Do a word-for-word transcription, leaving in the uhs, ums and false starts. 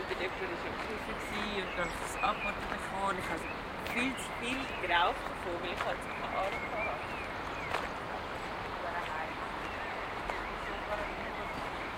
bei jemandem war ich am Kiffen und dann habe ich das Antwort bekommen. Ich habe viel zu viel geraucht davon, weil ich halt so keine Ahnung hatte.